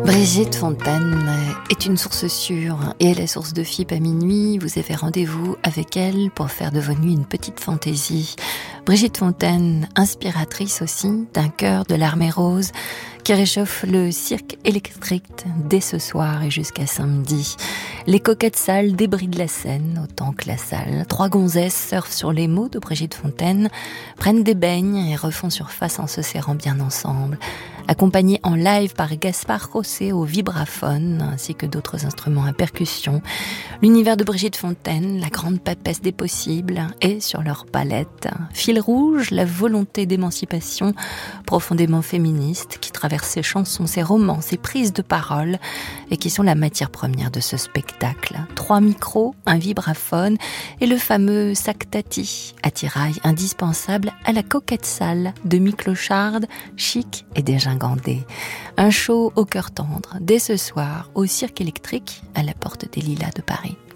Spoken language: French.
Brigitte Fontaine est une source sûre et elle est source de FIP à minuit. Vous avez rendez-vous avec elle pour faire de vos nuits une petite fantaisie. Brigitte Fontaine, inspiratrice aussi d'un chœur de l'Armée Rose qui réchauffe le cirque électrique dès ce soir et jusqu'à samedi. Les coquettes salles débrident la scène autant que la salle. 3 gonzesses surfent sur les mots de Brigitte Fontaine, prennent des beignes et refont surface en se serrant bien ensemble. Accompagné en live par Gaspard Rossé au vibraphone, ainsi que d'autres instruments à percussion. L'univers de Brigitte Fontaine, la grande papesse des possibles, est sur leur palette. Fil rouge, la volonté d'émancipation profondément féministe qui traverse ses chansons, ses romans, ses prises de parole et qui sont la matière première de ce spectacle. 3 micros, un vibraphone et le fameux sac tati, attirail indispensable à la coquette salle de mi-clocharde, chic et dégingandée. Un show au cœur tendre, dès ce soir, au Cirque électrique, à la Porte des Lilas de Paris.